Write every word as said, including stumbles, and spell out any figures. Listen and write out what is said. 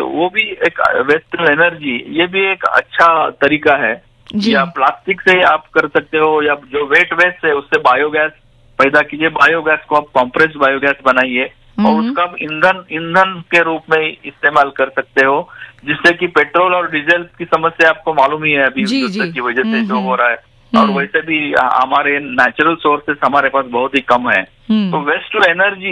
वो भी एक वेस्ट टू एनर्जी, ये भी एक अच्छा तरीका है। या प्लास्टिक से आप कर सकते हो, या जो वेट वेस्ट है उससे बायोगैस पैदा कीजिए, बायोगैस को आप कॉम्प्रेस्ड बायोगैस बनाइए और उसका आप ईंधन ईंधन के रूप में इस्तेमाल कर सकते हो, जिससे कि पेट्रोल और डीजल की समस्या आपको मालूम ही है अभी युद्ध की वजह से जो हो रहा है, और वैसे भी हमारे नेचुरल सोर्सेस हमारे पास बहुत ही कम है। तो वेस्ट टू एनर्जी